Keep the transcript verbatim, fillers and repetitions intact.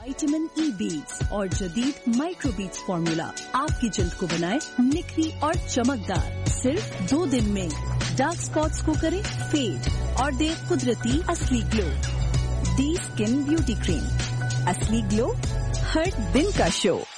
Vitamin E beats और जदीद micro beats formula आपकी जल्द को बनाए निखरी और चमकदार। सिर्फ दो दिन में डार्क स्पॉट्स को करे फेड और दे कुदरती असली ग्लो। दी स्किन ब्यूटी क्रीम, असली ग्लो हर दिन का शो।